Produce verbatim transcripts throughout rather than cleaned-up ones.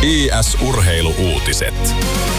I S-urheilu-uutiset.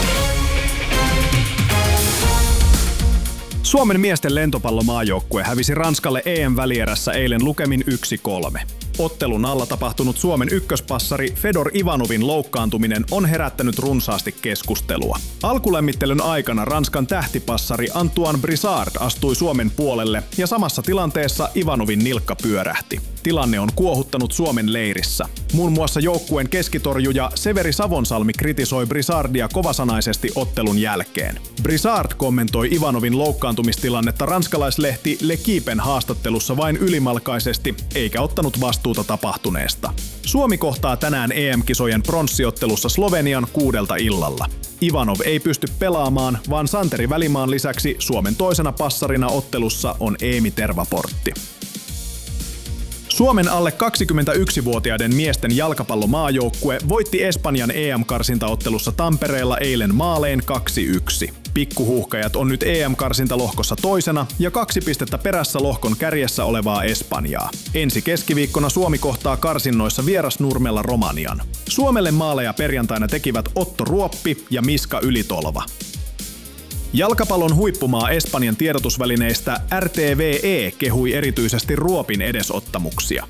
Suomen miesten lentopallomaajoukkue hävisi Ranskalle E M-välierässä eilen lukemin yksi kolme. Ottelun alla tapahtunut Suomen ykköspassari Fedor Ivanovin loukkaantuminen on herättänyt runsaasti keskustelua. Alkulämmittelyn aikana Ranskan tähtipassari Antoine Brizard astui Suomen puolelle ja samassa tilanteessa Ivanovin nilkka pyörähti. Tilanne on kuohuttanut Suomen leirissä. Muun muassa joukkueen keskitorjuja Severi Savonsalmi kritisoi Brizardia kovasanaisesti ottelun jälkeen. Brizard kommentoi Ivanovin loukkaantumistilannetta ranskalaislehti L'Equipen haastattelussa vain ylimalkaisesti, eikä ottanut vastuuta tapahtuneesta. Suomi kohtaa tänään E M-kisojen pronssiottelussa Slovenian kuudelta illalla. Ivanov ei pysty pelaamaan, vaan Santeri Välimaan lisäksi Suomen toisena passarina ottelussa on Eemi Tervaportti. Suomen alle kaksikymmentäyksivuotiaiden miesten jalkapallomaajoukkue voitti Espanjan E M-karsintaottelussa Tampereella eilen maalein kaksi yksi. Pikkuhuuhkajat on nyt E M-karsintalohkossa toisena ja kaksi pistettä perässä lohkon kärjessä olevaa Espanjaa. Ensi keskiviikkona Suomi kohtaa karsinnoissa vierasnurmella Romanian. Suomelle maaleja perjantaina tekivät Otto Ruoppi ja Miska Ylitolva. Jalkapallon huippumaa Espanjan tiedotusvälineistä R T V E kehui erityisesti Ruopin edesottamuksia.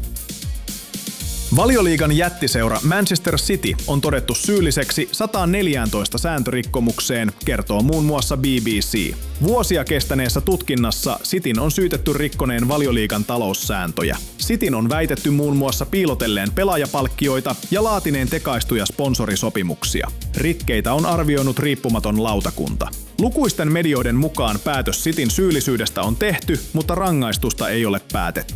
Valioliigan jättiseura Manchester City on todettu syylliseksi sataanneljääntoista sääntörikkomukseen, kertoo muun muassa B B C. Vuosia kestäneessä tutkinnassa Cityn on syytetty rikkoneen Valioliigan taloussääntöjä. Cityn on väitetty muun muassa piilotelleen pelaajapalkkioita ja laatineen tekaistuja sponsorisopimuksia. Rikkeitä on arvioinut riippumaton lautakunta. Lukuisten medioiden mukaan päätös Cityn syyllisyydestä on tehty, mutta rangaistusta ei ole päätetty.